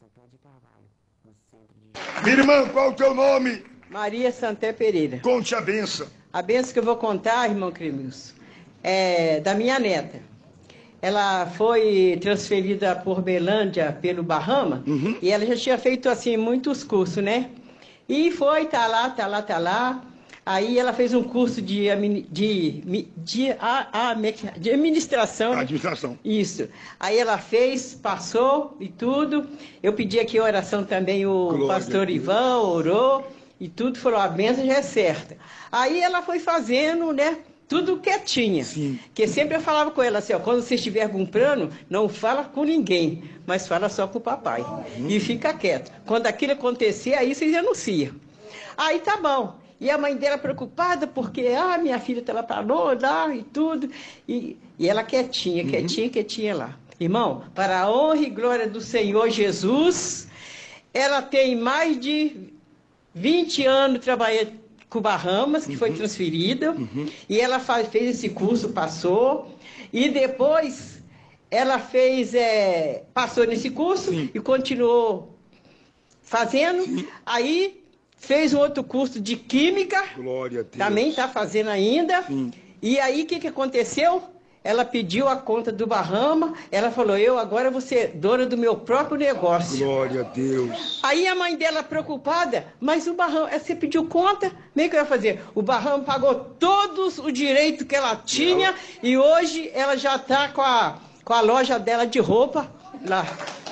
Minha irmã, qual o teu nome? Maria Santé Pereira. Conte a benção. A benção que eu vou contar, irmão Cremilson, é da minha neta. Ela foi transferida por Belândia pelo Bahama, e ela já tinha feito assim muitos cursos, né? E foi, tá lá. Aí ela fez um curso de administração. Administração. Isso. Aí ela fez, passou e tudo. Eu pedi aqui a oração também, o Glória pastor Ivan orou e tudo, falou, a benção já é certa. Aí ela foi fazendo, né? Tudo quietinha. Sim. Que sempre eu falava com ela assim, ó, quando você estiver com plano, não fala com ninguém, mas fala só com o papai. E fica quieto. Quando aquilo acontecer, aí vocês anunciam. Aí tá bom. E a mãe dela preocupada, porque, minha filha tá lá parou lá e tudo. E ela quietinha lá. Irmão, para a honra e glória do Senhor Jesus, ela tem mais de 20 anos trabalhando com Bahamas, que foi transferida, e ela fez esse curso, passou, e depois ela fez, passou nesse curso e continuou fazendo, aí fez um outro curso de Química, Glória a Deus. também está fazendo ainda, e aí o que aconteceu? Ela pediu a conta do Bahama, ela falou, eu agora vou ser dona do meu próprio negócio. Glória a Deus. Aí a mãe dela preocupada, mas o Bahama, você pediu conta, como é que eu ia fazer? O Bahama pagou todos os direitos que ela tinha e hoje ela já está com a loja dela de roupa lá.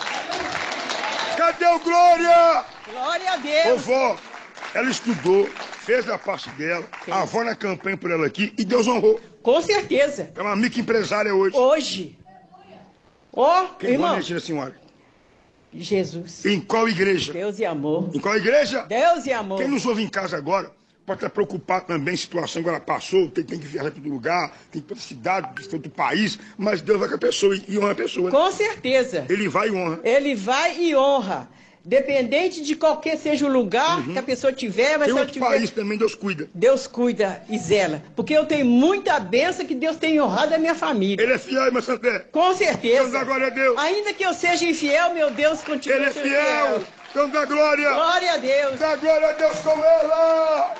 Cadê o Glória? Glória a Ô, Deus. vó, ela estudou, fez a parte dela, a avó na campanha por ela aqui e Deus honrou. Com certeza. É uma microempresária hoje. Hoje. Ó, Quem irmão. a senhora? Jesus. Em qual igreja? Deus e amor. Em qual igreja? Deus e amor. Quem nos ouve em casa agora pode estar preocupado também, situação que ela passou, tem que viajar para todo lugar, tem que ir para outra cidade, para outro país, mas Deus vai com a pessoa e honra a pessoa. Com certeza. Ele vai e honra. Ele vai e honra. Dependente de qualquer seja o lugar que a pessoa tiver, mas Tem se ela outro tiver... país também, Deus cuida. Deus cuida e zela. Porque eu tenho muita bênção que Deus tem honrado a minha família. Ele é fiel, irmã Santé. Com certeza. Deus dá glória a Deus. Ainda que eu seja infiel, meu Deus continua Ele é sendo fiel. Deus dá glória. Glória a Deus. Dá glória a Deus com ela.